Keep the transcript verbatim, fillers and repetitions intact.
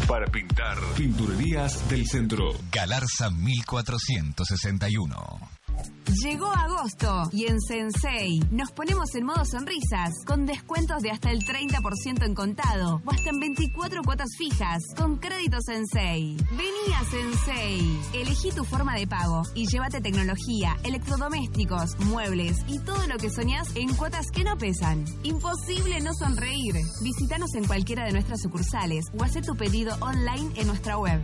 para pintar. Pinturerías del Centro. Galarza mil cuatrocientos sesenta y uno. Llegó agosto y en Sensei nos ponemos en modo sonrisas con descuentos de hasta el treinta por ciento en contado o hasta en veinticuatro cuotas fijas con crédito Sensei. Vení a Sensei, elegí tu forma de pago y llévate tecnología, electrodomésticos, muebles y todo lo que soñás en cuotas que no pesan. Imposible no sonreír. Visítanos en cualquiera de nuestras sucursales o haz tu pedido online en nuestra web.